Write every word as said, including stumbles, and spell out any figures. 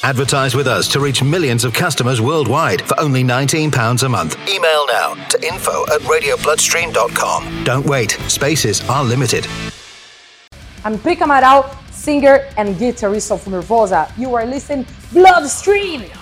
Advertise with us to reach millions of customers worldwide for only nineteen pounds a month. Email now to info at radio bloodstream dot com. Don't wait. Spaces are limited. I'm Pica Amaral, singer and guitarist of Nervosa. You are listening Bloodstream!